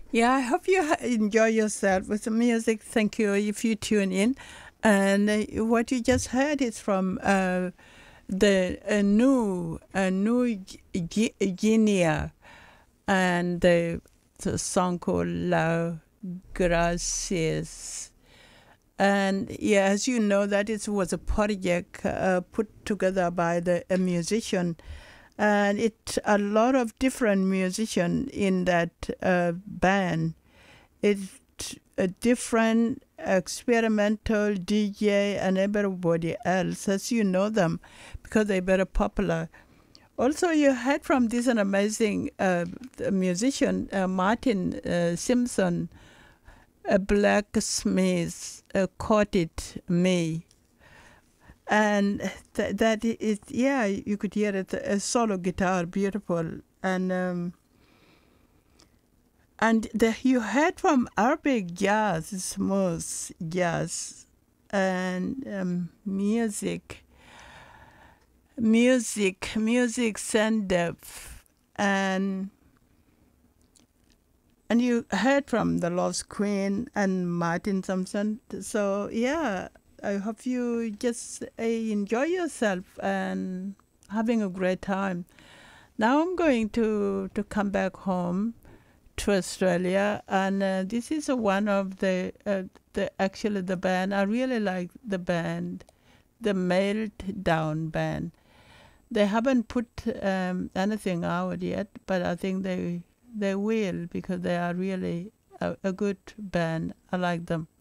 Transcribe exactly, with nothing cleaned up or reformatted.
Yeah, I hope you ha- enjoy yourself with the music. Thank you if you tune in. And uh, what you just heard is from uh, the uh, new uh, new G- G- Guinea, and the, the song called La Gracias. And yeah, as you know, that it was a project uh, put together by the a musician, and it a lot of different musicians in that uh, band. It's a different experimental D J and everybody else, as you know them, because they're very popular. Also, you heard from this an amazing uh, musician, uh, Martin uh, Simpson, a blacksmith, uh, quoted me. And th- that is, yeah, you could hear it, a solo guitar, beautiful. And um, and the, you heard from Arabic jazz, smooth jazz, and um, music, music, music send depth, and and you heard from the Lost Queen and Martin Thompson. So yeah, I hope you just uh, enjoy yourself and having a great time. Now I'm going to to come back home to Australia, and uh, this is uh, one of the uh, the actually the band. I really like the band, the Meltdown band. They haven't put um, anything out yet, but I think they they will because they are really a, a good band. I like them.